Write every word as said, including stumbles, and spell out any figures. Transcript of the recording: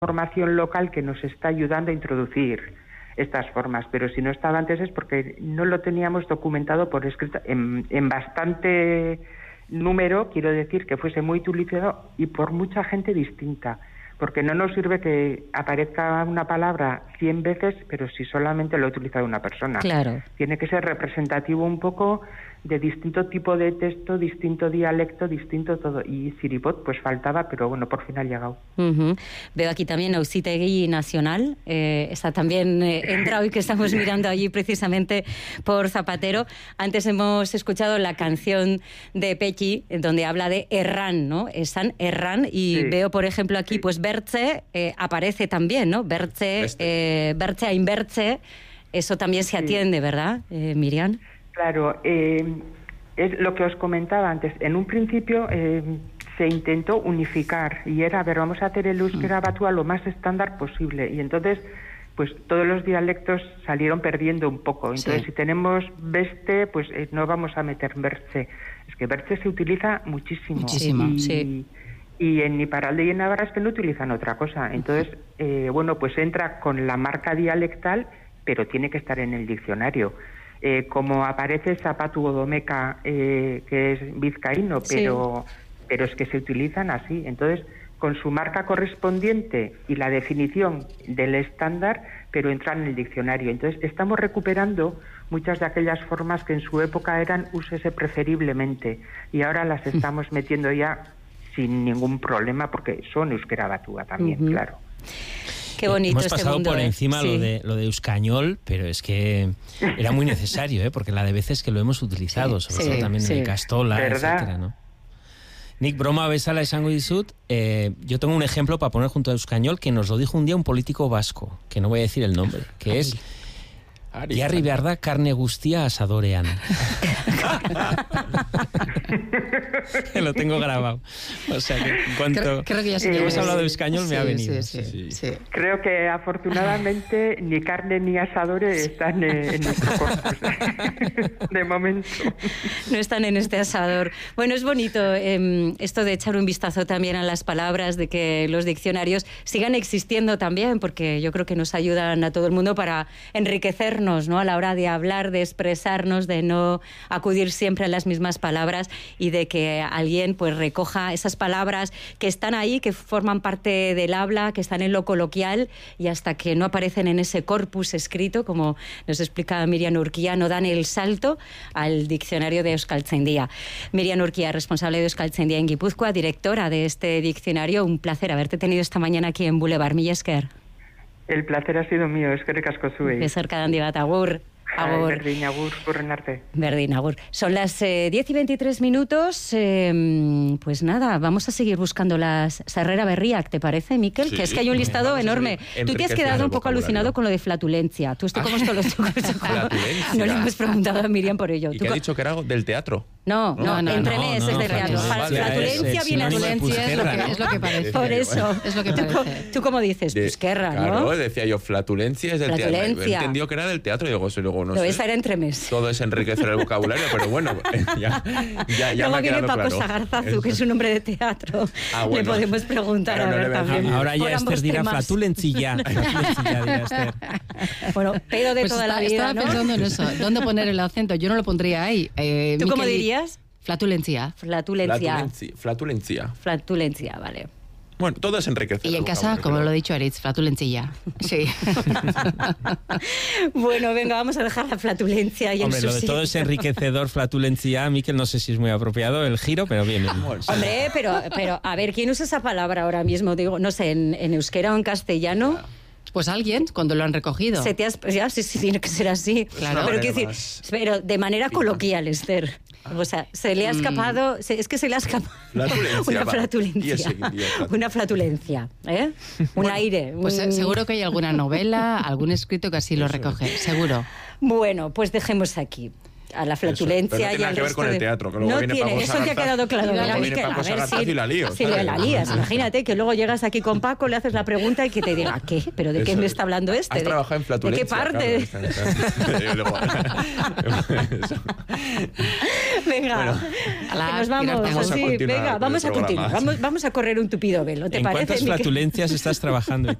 formación local que nos está ayudando a introducir estas formas, pero si no estaba antes es porque no lo teníamos documentado por escrito en, en bastante número, quiero decir que fuese muy utilizado y por mucha gente distinta, porque no nos sirve que aparezca una palabra cien veces, pero si solamente lo ha utilizado una persona. Claro. Tiene que ser representativo un poco de distinto tipo de texto, distinto dialecto, distinto todo. Y Siripot pues faltaba, pero bueno, por fin ha llegado. Uh-huh. Veo aquí también Ausitegui Nacional, eh, está también eh, entrado y que estamos mirando allí precisamente por Zapatero. Antes hemos escuchado la canción de Pechi, donde habla de Erran, ¿no? Están Erran y sí. Veo, por ejemplo, aquí, pues Bertze eh, aparece también, ¿no? Bertze, eh, Bertze a Inbertze, eso también se atiende, sí. ¿Verdad, eh, Miriam? Claro, eh, es lo que os comentaba antes. En un principio eh, se intentó unificar y era, a ver, vamos a hacer el euskera batua lo más estándar posible. Y entonces, pues todos los dialectos salieron perdiendo un poco. Entonces, sí. Si tenemos beste, pues eh, no vamos a meter bertze. Es que bertze se utiliza muchísimo. Muchísimo, y, sí. Y en Iparralde y en Navarra no utilizan otra cosa. Entonces, eh, bueno, pues entra con la marca dialectal, pero tiene que estar en el diccionario. Eh, como aparece Zapatu Odomeca, eh, que es vizcaíno, pero, sí. pero es que se utilizan así. Entonces, con su marca correspondiente y la definición del estándar, pero entran en el diccionario. Entonces, estamos recuperando muchas de aquellas formas que en su época eran úsese preferiblemente y ahora las estamos metiendo ya sin ningún problema porque son euskera batúa también, uh-huh. Claro. Qué bonito. Hemos pasado este mundo, por ¿eh? encima Sí. lo de lo de euskañol, pero es que era muy necesario, ¿eh? Porque la de veces que lo hemos utilizado, sí, sobre sí, todo también sí. En el Castola, ¿verdad? Etcétera, ¿no? Nik, broma bezala esango dizut, eh, yo tengo un ejemplo para poner junto a euskañol que nos lo dijo un día un político vasco, que no voy a decir el nombre, que es jarri behar da carne guztia asadorean. Lo tengo grabado. O sea que en cuanto creo, creo que ya sé hemos que hablado de euskañol, sí, me ha venido. Sí, sí, sí, sí. Creo que afortunadamente ni carne ni asadores están en nuestro corpus. De momento. No están en este asador. Bueno, es bonito eh, esto de echar un vistazo también a las palabras, de que los diccionarios sigan existiendo también, porque yo creo que nos ayudan a todo el mundo para enriquecernos, ¿no? A la hora de hablar, de expresarnos, de no acudir siempre a las mismas palabras y de que alguien pues recoja esas palabras que están ahí, que forman parte del habla, que están en lo coloquial y hasta que no aparecen en ese corpus escrito, como nos explica Miriam Urquía, no dan el salto al diccionario de Euskaltzaindia. Miriam Urquía, responsable de Euskaltzaindia en Guipúzcoa, directora de este diccionario. Un placer haberte tenido esta mañana aquí en Boulevard. Mila esker. El placer ha sido mío, eskerrik asko zuei. Besarka handi bat, agur. Agur. Berdin, agur, burren arte. Berdin, agur. Son las eh, diez y veintitrés minutos. Eh, pues nada, vamos a seguir buscando las Sarrera Berriak, ¿te parece, Miquel? Sí, que es que hay un listado enorme. Tú te has quedado un poco alucinado con lo de flatulencia. Tú esto, ¿cómo esto lo No le hemos preguntado a Miriam por ello. ¿Y qué ha dicho que era algo del teatro? No, no, no, no entre no, meses no, de teatro. No, vale, flatulencia viene a flatulencia es lo que, es lo que parece. Por eso. Es lo que parece. ¿Tú cómo dices? De, Pusquerra, ¿no? Claro, decía yo, flatulencia es del flatulencia. teatro. He entendido que era del teatro y luego, luego no Pero sé. esa era entremés. Todo es enriquecer el vocabulario, pero bueno, ya, ya, ya luego me ha viene quedado Paco claro. Sagarzazu, que es un nombre de teatro. Ah, bueno. Le podemos preguntar Claro, a ver no también. Ahora ya Esther dirá flatulencia. Flatulencia dirá Esther. Bueno, pedo de pues toda está, la vida, estaba ¿no? pensando en eso. ¿Dónde poner el acento? Yo no lo pondría ahí. Eh, ¿Tú Miquel, cómo dirías? Flatulencia. Flatulencia. Flatulencia. Flatulencia. Flatulencia, vale. Bueno, todo es enriquecer. Y en casa, como lo he dicho, Aritz, flatulencilla. Sí. Bueno, venga, vamos a dejar la flatulencia y Hombre, el lo de todo es enriquecedor, flatulencia, Miquel, no sé si es muy apropiado el giro, pero bien. bien. Hombre, pero, pero a ver, ¿quién usa esa palabra ahora mismo? Digo, no sé, en, en euskera o en castellano. Pues alguien, cuando lo han recogido. Se te has, ya, sí, sí, tiene que ser así. Claro. Pero, quiero decir, pero de manera Fina. Coloquial, Esther. O sea, se le ha escapado, mm. se, es que se le ha escapado una flatulencia. Una flatulencia, ¿eh? Un bueno, aire. Pues un... seguro que hay alguna novela, algún escrito que así lo recoge, seguro. Bueno, pues dejemos aquí. a la flatulencia Eso, pero no tiene y nada al que ver resto con el de- teatro, que luego no viene tiene, Paco eso te ha Sagasta, quedado claro. y luego ¿verdad, viene Miquel? Paco A ver Sagasta si, y la lío, si ¿sabes? la lías. Imagínate que luego llegas aquí con Paco, le haces la pregunta y que te diga, ¿qué? ¿Pero de qué Eso. me está hablando este? ¿Has ¿De- trabajado en flatulencia? ¿De qué parte? Claro, está- está- y luego- Eso. Venga, Bueno, que Ala, nos vamos. vamos a así. continuar Venga, con vamos el a continuar. programa. Vamos, vamos a correr un tupido velo. ¿Te ¿En parece, cuántas Miquel? flatulencias estás trabajando?